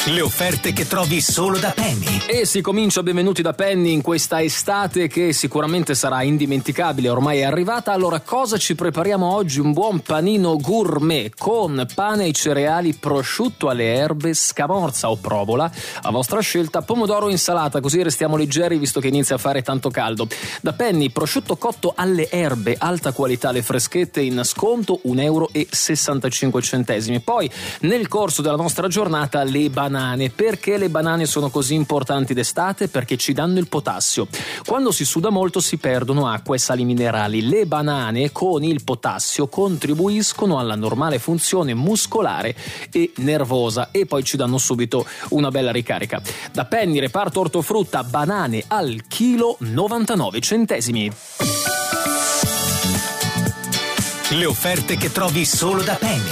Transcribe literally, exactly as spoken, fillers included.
Le offerte che trovi solo da Penny. E si comincia benvenuti da Penny in questa estate che sicuramente sarà indimenticabile, ormai è arrivata. Allora, cosa ci prepariamo oggi? Un buon panino gourmet con pane ai cereali, prosciutto alle erbe, scamorza o provola, a vostra scelta, pomodoro o insalata, così restiamo leggeri visto che inizia a fare tanto caldo. Da Penny, prosciutto cotto alle erbe, alta qualità, le freschette in sconto, un euro e sessantacinque centesimi. Poi, nel corso della nostra giornata, le banane. Perché le banane sono così importanti d'estate? Perché ci danno il potassio. Quando si suda molto si perdono acqua e sali minerali. Le banane con il potassio contribuiscono alla normale funzione muscolare e nervosa e poi ci danno subito una bella ricarica. Da Penny, reparto ortofrutta, banane al chilo novantanove centesimi. Le offerte che trovi solo da Penny.